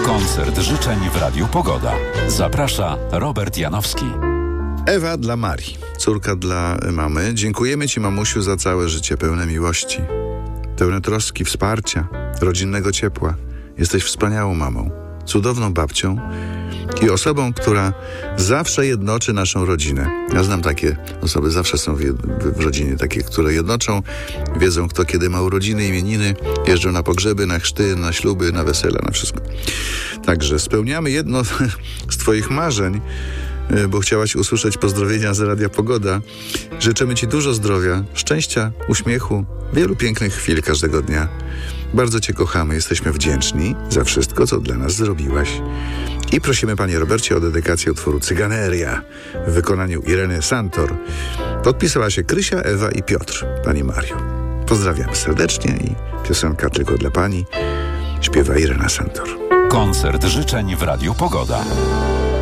Koncert życzeń w Radiu Pogoda. Zaprasza Robert Janowski. Ewa dla Marii, córka dla mamy. Dziękujemy Ci, mamusiu, za całe życie pełne miłości, pełne troski, wsparcia, rodzinnego ciepła. Jesteś wspaniałą mamą, cudowną babcią i osobą, która zawsze jednoczy naszą rodzinę. Ja znam takie osoby, zawsze są w rodzinie takie, które jednoczą, wiedzą, kto kiedy ma urodziny, imieniny, jeżdżą na pogrzeby, na chrzty, na śluby, na wesela, na wszystko. Także spełniamy jedno z Twoich marzeń, bo chciałaś usłyszeć pozdrowienia z Radia Pogoda. Życzymy Ci dużo zdrowia, szczęścia, uśmiechu, wielu pięknych chwil każdego dnia. Bardzo Cię kochamy, jesteśmy wdzięczni za wszystko, co dla nas zrobiłaś. I prosimy, Panie Robercie, o dedykację utworu Cyganeria w wykonaniu Ireny Santor. Podpisała się Krysia, Ewa i Piotr, Pani Mario. Pozdrawiam serdecznie i piosenka tylko dla Pani śpiewa Irena Santor. Koncert życzeń w Radiu Pogoda.